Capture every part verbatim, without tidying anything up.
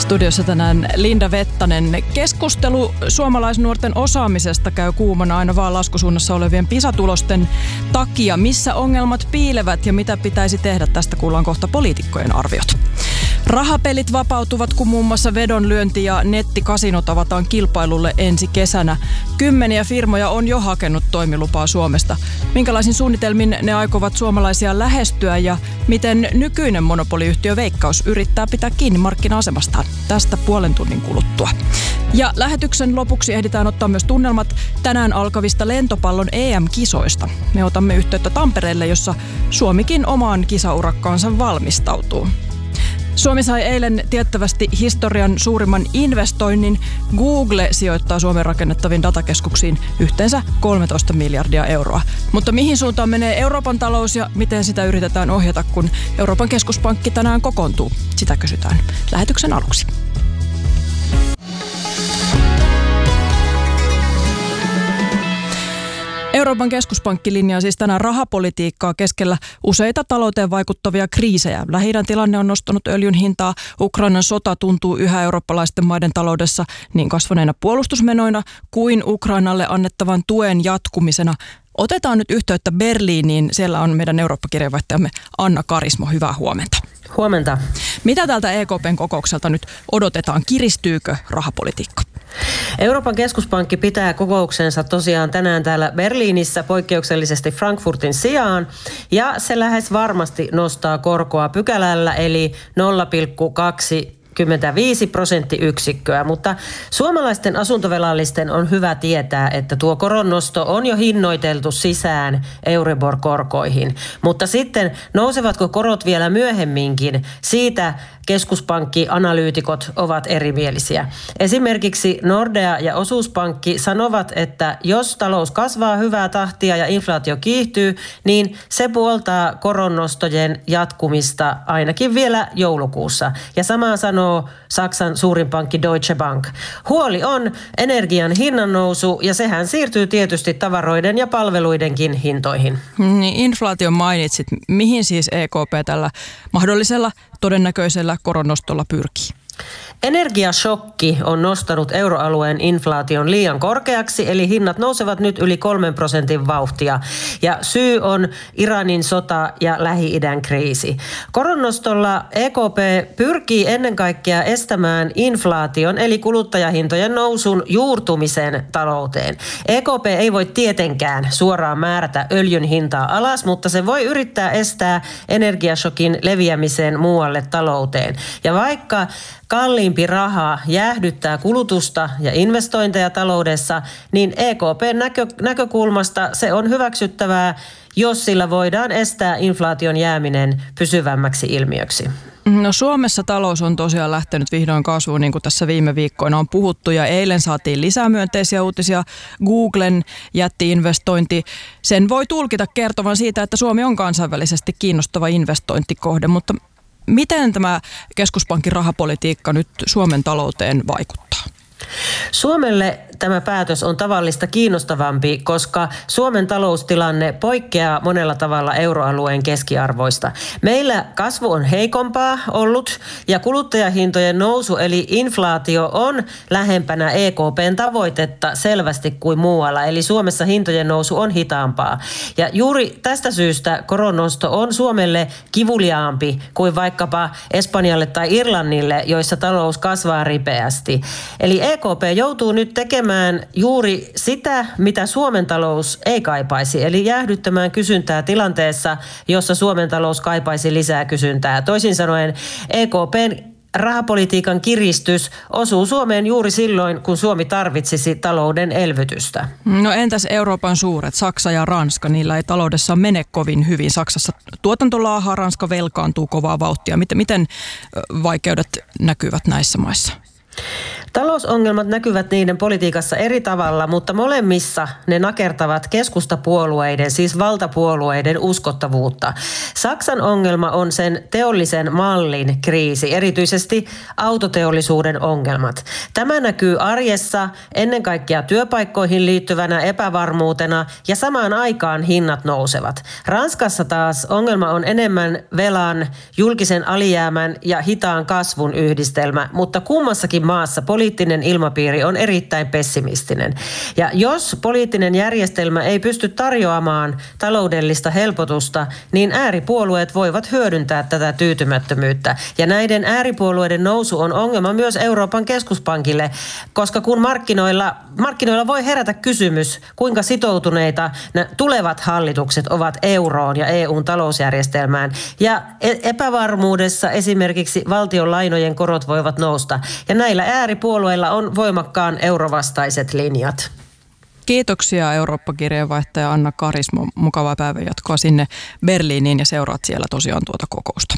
Studiossa tänään Linda Vettanen. Keskustelu suomalaisnuorten osaamisesta käy kuumana aina vaan laskusuunnassa olevien PISA-tulosten takia. Missä ongelmat piilevät ja mitä pitäisi tehdä? Tästä kuullaan kohta poliitikkojen arviot. Rahapelit vapautuvat, kun muun muassa vedonlyönti ja nettikasinot avataan kilpailulle ensi kesänä. Kymmeniä firmoja on jo hakenut toimilupaa Suomesta. Minkälaisin suunnitelmin ne aikovat suomalaisia lähestyä ja miten nykyinen monopoliyhtiö Veikkaus yrittää pitää kiinni markkina-asemastaan? Tästä puolen tunnin kuluttua. Ja lähetyksen lopuksi ehditään ottaa myös tunnelmat tänään alkavista lentopallon E M-kisoista. Me otamme yhteyttä Tampereelle, jossa Suomikin omaan kisaurakkaansa valmistautuu. Suomi sai eilen tiettävästi historian suurimman investoinnin. Google sijoittaa Suomen rakennettaviin datakeskuksiin yhteensä kolmetoista miljardia euroa. Mutta mihin suuntaan menee Euroopan talous ja miten sitä yritetään ohjata, kun Euroopan keskuspankki tänään kokoontuu? Sitä kysytään lähetyksen aluksi. Euroopan keskuspankki linjaa siis tänään rahapolitiikkaa keskellä useita talouteen vaikuttavia kriisejä. Lähi-idän tilanne on nostanut öljyn hintaa. Ukrainan sota tuntuu yhä eurooppalaisten maiden taloudessa niin kasvaneina puolustusmenoina kuin Ukrainalle annettavan tuen jatkumisena. Otetaan nyt yhteyttä Berliiniin. Siellä on meidän Eurooppa-kirjeenvaihtajamme Anna Karismo. Hyvää huomenta. Huomenta. Mitä tältä E K P:n kokoukselta nyt odotetaan? Kiristyykö rahapolitiikka? Euroopan keskuspankki pitää kokouksensa tosiaan tänään täällä Berliinissä poikkeuksellisesti Frankfurtin sijaan. Ja se lähes varmasti nostaa korkoa pykälällä eli nolla pilkku kaksikymmentäviisi prosenttiyksikköä, mutta suomalaisten asuntovelallisten on hyvä tietää, että tuo koronnosto on jo hinnoiteltu sisään Euribor-korkoihin. Mutta sitten nousevatko korot vielä myöhemminkin, siitä keskuspankki-analyytikot ovat erimielisiä. Esimerkiksi Nordea ja Osuuspankki sanovat, että jos talous kasvaa hyvää tahtia ja inflaatio kiihtyy, niin se puoltaa koronnostojen jatkumista ainakin vielä joulukuussa. Ja samaa sanoo Saksan suurin pankki Deutsche Bank. Huoli on energian hinnannousu ja sehän siirtyy tietysti tavaroiden ja palveluidenkin hintoihin. Niin, inflaation mainitsit. Mihin siis E K P tällä mahdollisella todennäköisellä koronnostolla pyrkii? Energiashokki on nostanut euroalueen inflaation liian korkeaksi, eli hinnat nousevat nyt yli kolmen prosentin vauhtia. Ja syy on Iranin sota ja Lähi-idän kriisi. Koronnostolla E K P pyrkii ennen kaikkea estämään inflaation, eli kuluttajahintojen nousun juurtumisen talouteen. E K P ei voi tietenkään suoraan määrätä öljyn hintaa alas, mutta se voi yrittää estää energiashokin leviämisen muualle talouteen. Ja vaikka kalliimpi raha jäähdyttää kulutusta ja investointeja taloudessa, niin E K P:n näkö, näkökulmasta se on hyväksyttävää, jos sillä voidaan estää inflaation jääminen pysyvämmäksi ilmiöksi. No Suomessa talous on tosiaan lähtenyt vihdoin kasvuun, niin kuin tässä viime viikkoina on puhuttu, ja eilen saatiin lisää myönteisiä uutisia. Googlen jätti-investointi, sen voi tulkita kertovan siitä, että Suomi on kansainvälisesti kiinnostava investointikohde, mutta miten tämä keskuspankin rahapolitiikka nyt Suomen talouteen vaikuttaa? Suomelle tämä päätös on tavallista kiinnostavampi, koska Suomen taloustilanne poikkeaa monella tavalla euroalueen keskiarvoista. Meillä kasvu on heikompaa ollut ja kuluttajahintojen nousu eli inflaatio on lähempänä E K P:n tavoitetta selvästi kuin muualla. Eli Suomessa hintojen nousu on hitaampaa. Ja juuri tästä syystä koronnosto on Suomelle kivuliaampi kuin vaikkapa Espanjalle tai Irlannille, joissa talous kasvaa ripeästi. Eli E K P joutuu nyt tekemään juuri sitä, mitä Suomen talous ei kaipaisi, eli jäähdyttämään kysyntää tilanteessa, jossa Suomen talous kaipaisi lisää kysyntää. Toisin sanoen E K P:n rahapolitiikan kiristys osuu Suomeen juuri silloin, kun Suomi tarvitsisi talouden elvytystä. No entäs Euroopan suuret, Saksa ja Ranska, niillä ei taloudessa mene kovin hyvin. Saksassa tuotanto laahaa, Ranska velkaantuu kovaa vauhtia. Miten, miten vaikeudet näkyvät näissä maissa? Talousongelmat näkyvät niiden politiikassa eri tavalla, mutta molemmissa ne nakertavat keskustapuolueiden, siis valtapuolueiden uskottavuutta. Saksan ongelma on sen teollisen mallin kriisi, erityisesti autoteollisuuden ongelmat. Tämä näkyy arjessa ennen kaikkea työpaikkoihin liittyvänä epävarmuutena ja samaan aikaan hinnat nousevat. Ranskassa taas ongelma on enemmän velan, julkisen alijäämän ja hitaan kasvun yhdistelmä, mutta kummassakin maassa poliittinen ilmapiiri on erittäin pessimistinen. Ja jos poliittinen järjestelmä ei pysty tarjoamaan taloudellista helpotusta, niin ääripuolueet voivat hyödyntää tätä tyytymättömyyttä. Ja näiden ääripuolueiden nousu on ongelma myös Euroopan keskuspankille, koska kun markkinoilla, markkinoilla voi herätä kysymys, kuinka sitoutuneita tulevat hallitukset ovat euroon ja E U:n talousjärjestelmään. Ja epävarmuudessa esimerkiksi valtion lainojen korot voivat nousta. Ja näillä ääripuolueilla on voimakkaan eurovastaiset linjat. Kiitoksia Eurooppa-kirjeenvaihtaja Anna Karismo. Mukavaa päivänjatkoa sinne Berliiniin ja seuraat siellä tosiaan tuota kokousta.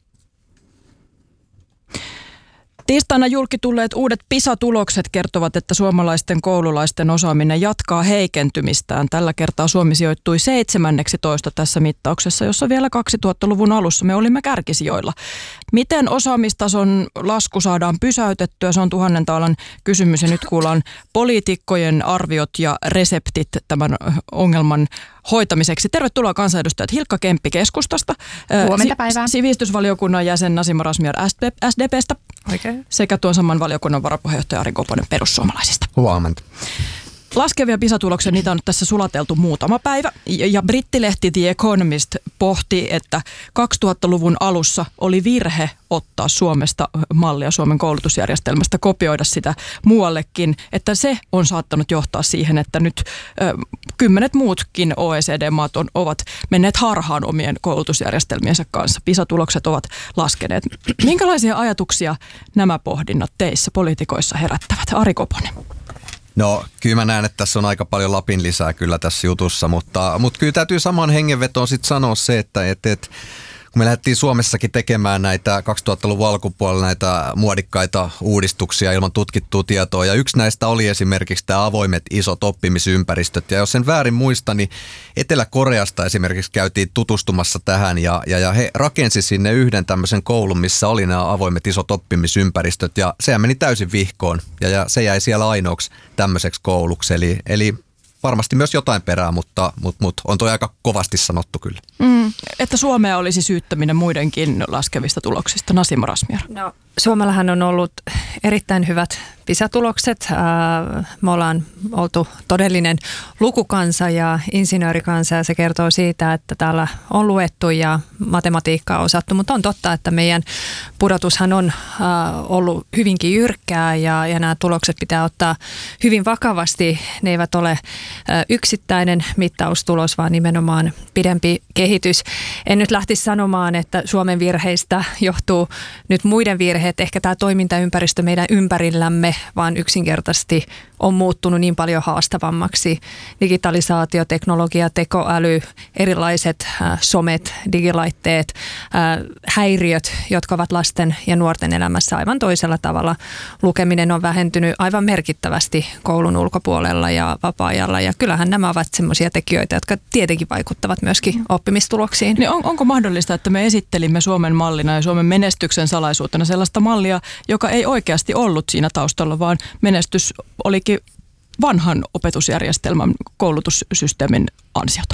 Tiistaina julki tulleet uudet PISA-tulokset kertovat, että suomalaisten koululaisten osaaminen jatkaa heikentymistään. Tällä kertaa Suomi sijoittui seitsemänneksitoista tässä mittauksessa, jossa vielä kaksituhattaluvun alussa me olimme kärkisijoilla. Miten osaamistason lasku saadaan pysäytettyä? Se on tuhannen taalan kysymys ja nyt kuullaan poliitikkojen arviot ja reseptit tämän ongelman hoitamiseksi. Tervetuloa kansanedustajat Hilkka Kemppi keskustasta. Huomenta päivää. Sivistysvaliokunnan jäsen Nasima Razmyar S D P:stä. Oikein. Sekä tuon saman valiokunnan varapuheenjohtaja Ari Koponen perussuomalaisista. Huomenta. Laskevia PISA-tuloksia, niitä on nyt tässä sulateltu muutama päivä. Ja brittilehti The Economist pohti, että kaksituhattaluvun alussa oli virhe ottaa Suomesta mallia Suomen koulutusjärjestelmästä, kopioida sitä muuallekin. Että se on saattanut johtaa siihen, että nyt ö, kymmenet muutkin O E C D-maat on, ovat menneet harhaan omien koulutusjärjestelmiensä kanssa. PISA-tulokset ovat laskeneet. Minkälaisia ajatuksia nämä pohdinnat teissä poliitikoissa herättävät? Ari Koponen. No kyllä mä näen, että tässä on aika paljon Lapin lisää kyllä tässä jutussa, mutta, mutta kyllä täytyy samaan hengenvetoon sitten sanoa se, että, että, että kun me lähdettiin Suomessakin tekemään näitä kaksituhattaluvun alkupuolella näitä muodikkaita uudistuksia ilman tutkittua tietoa ja yksi näistä oli esimerkiksi tämä avoimet isot oppimisympäristöt ja jos en väärin muista, niin Etelä-Koreasta esimerkiksi käytiin tutustumassa tähän ja, ja, ja he rakensi sinne yhden tämmöisen koulun, missä oli nämä avoimet isot oppimisympäristöt ja sehän meni täysin vihkoon ja, ja se jäi siellä ainoaksi tämmöiseksi kouluksi eli, eli varmasti myös jotain perää, mutta, mutta, mutta on toi aika kovasti sanottu kyllä. Mm, että Suomea olisi syyttäminen muidenkin laskevista tuloksista. Nasima Razmyar. No, Suomellahan on ollut erittäin hyvät PISA-tulokset. Me ollaan oltu todellinen lukukansa ja insinöörikansa ja se kertoo siitä, että täällä on luettu ja matematiikkaa osattu, mutta on totta, että meidän pudotushan on ollut hyvinkin jyrkkää ja, ja nämä tulokset pitää ottaa hyvin vakavasti. Ne eivät ole yksittäinen mittaustulos, vaan nimenomaan pidempi kehitys. En nyt lähtisi sanomaan, että Suomen virheistä johtuu nyt muiden virheet, ehkä tämä toimintaympäristö meidän ympärillämme, vaan yksinkertaisesti on muuttunut niin paljon haastavammaksi. Digitalisaatio, teknologia, tekoäly, erilaiset äh, somet, digilaitteet, äh, häiriöt, jotka ovat lasten ja nuorten elämässä aivan toisella tavalla. Lukeminen on vähentynyt aivan merkittävästi koulun ulkopuolella ja vapaa-ajalla ja kyllähän nämä ovat sellaisia tekijöitä, jotka tietenkin vaikuttavat myöskin oppimistuloksiin. Niin on, onko mahdollista, että me esittelimme Suomen mallina ja Suomen menestyksen salaisuutena sellaista mallia, joka ei oikeasti ollut siinä taustalla, vaan menestys olikin vanhan opetusjärjestelmän koulutussysteemin ansiota?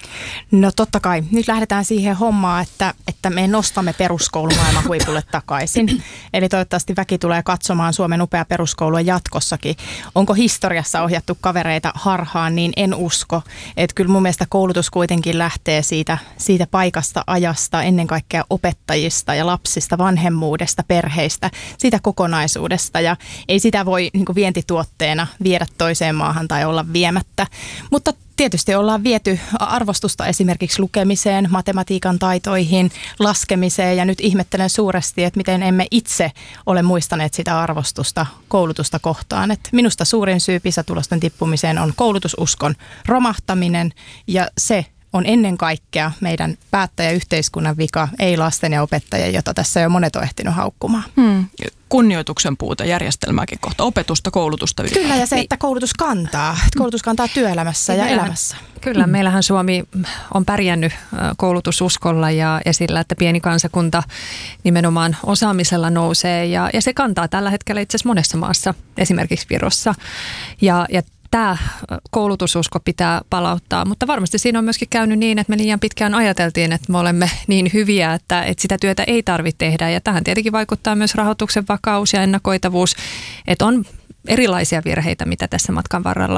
No totta kai. Nyt lähdetään siihen hommaan, että, että me nostamme peruskoulumaailman huipulle takaisin. Eli toivottavasti väki tulee katsomaan Suomen upea peruskoulua jatkossakin. Onko historiassa ohjattu kavereita harhaan, niin en usko. Että kyllä mun mielestä koulutus kuitenkin lähtee siitä, siitä paikasta, ajasta, ennen kaikkea opettajista ja lapsista, vanhemmuudesta, perheistä, siitä kokonaisuudesta. Ja ei sitä voi niin kuin vientituotteena viedä toiseen maahan tai olla viemättä. Mutta tietysti ollaan viety arvostusta esimerkiksi lukemiseen, matematiikan taitoihin, laskemiseen ja nyt ihmettelen suuresti, että miten emme itse ole muistaneet sitä arvostusta koulutusta kohtaan. Et minusta suurin syy PISA-tulosten tippumiseen on koulutususkon romahtaminen ja se on ennen kaikkea meidän päättäjäyhteiskunnan vika, ei lasten ja opettajien, jota tässä jo monet on ehtinyt haukkumaan. Hmm. Kunnioituksen puute järjestelmääkin kohta, opetusta, koulutusta ylipäätään. Kyllä, ja se, että koulutus kantaa. Että koulutus kantaa työelämässä ja meillähän, elämässä. Kyllä, mm. meillähän Suomi on pärjännyt koulutususkolla ja, ja sillä, että pieni kansakunta nimenomaan osaamisella nousee. Ja, ja se kantaa tällä hetkellä itse asiassa monessa maassa, esimerkiksi Virossa. Ja, ja tämä koulutususko pitää palauttaa, mutta varmasti siinä on myöskin käynyt niin, että me liian pitkään ajateltiin, että me olemme niin hyviä, että, että sitä työtä ei tarvitse tehdä. Ja tähän tietenkin vaikuttaa myös rahoituksen vakaus ja ennakoitavuus, että on erilaisia virheitä, mitä tässä matkan varrella